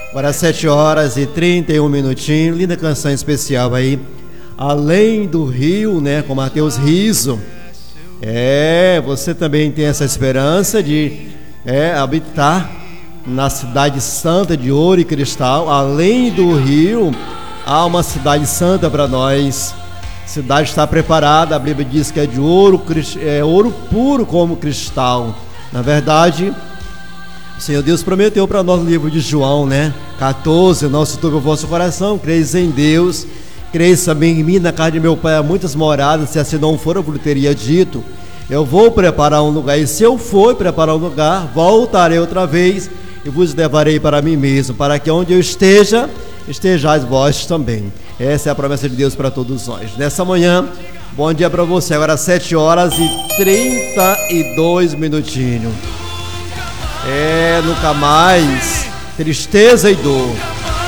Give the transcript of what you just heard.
Agora 7h31. Linda canção especial aí. Além do rio, né? Com Mateus Riso. Você também tem essa esperança de habitar na cidade santa de ouro e cristal. Além do rio, há uma cidade santa para nós. A cidade está preparada. A Bíblia diz que é de ouro, ouro puro como cristal. Na verdade, o Senhor Deus prometeu para nós no livro de João, né? 14, nosso tudo o vosso coração, creis em Deus, creis também em mim, na casa de meu Pai há muitas moradas, se assim não for, eu vos teria dito, eu vou preparar um lugar, e se eu for preparar um lugar, voltarei outra vez, e vos levarei para mim mesmo, para que onde eu esteja, estejais vós também. Essa é a promessa de Deus para todos nós. Nessa manhã, bom dia para você, agora 7h32. Nunca mais tristeza e dor.